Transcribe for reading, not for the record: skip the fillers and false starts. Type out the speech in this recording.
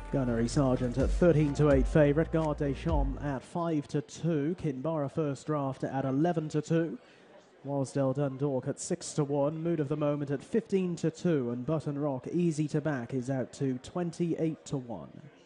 Gunnery Sergeant at 13-8 favourite. Gare des Champs at 5-2. Kinbarra first draft at 11-2. Wasdale Dundalk at 6-1. Mood of the Moment at 15-2. And Button Rock Easy to Back is out to 28-1.